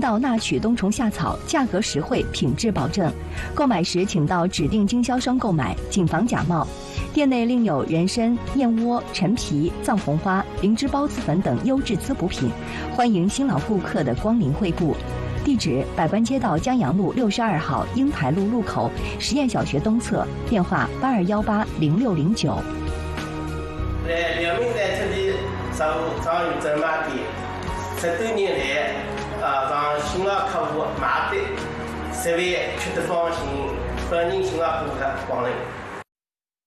道纳曲冬虫夏草，价格实惠，品质保证。购买时请到指定经销商购买，谨防假冒。店内另有人参、燕窝、陈皮、藏红花、灵芝孢子粉等优质滋补品，欢迎新老顾客的光临惠顾。地址：百官街道江阳路62号英台路路口实验小学东侧，电话82180609。 两名在这里找有专卖店，10多年来，让新老客户买的，设备吃得放心，欢迎新老顾客光临。